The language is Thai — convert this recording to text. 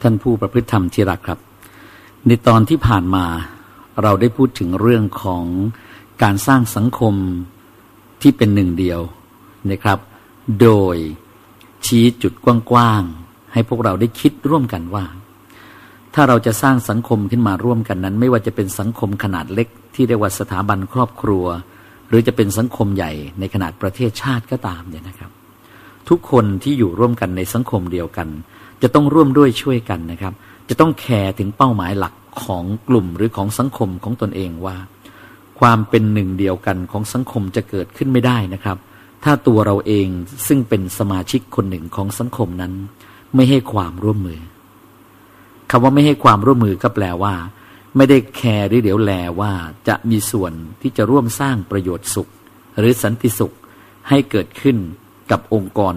ท่านผู้ประพฤติธรรมที่รักครับในตอนที่ผ่านมาเราได้พูดถึงเรื่องของการสร้างสังคมที่เป็นหนึ่งเดียวนะครับโดยชี้จุดกว้างๆให้พวกเราได้คิดร่วมกันว่าถ้าเราจะสร้างสังคมขึ้นมาร่วมกันนั้นไม่ว่าจะเป็นสังคมขนาดเล็กที่เรียกว่าสถาบันครอบครัวหรือจะเป็นสังคมใหญ่ในขนาดประเทศชาติก็ตามเนี่ยนะครับทุกคนที่อยู่ร่วมกันในสังคมเดียวกันจะต้องร่วมด้วยช่วยกันนะครับจะต้องแคร์ถึงเป้าหมายหลักของกลุ่มหรือของสังคมของตนเองว่าความเป็นหนึ่งเดียวกันของสังคมจะเกิดขึ้นไม่ได้นะครับถ้าตัวเราเองซึ่งเป็นสมาชิกคนหนึ่งของสังคมนั้นไม่ให้ความร่วมมือคำว่าไม่ให้ความร่วมมือก็แปลว่าไม่ได้แคร์หรือเดี๋ยวแลว่าจะมีส่วนที่จะร่วมสร้างประโยชน์สุขหรือสันติสุขให้เกิดขึ้นกับองค์กร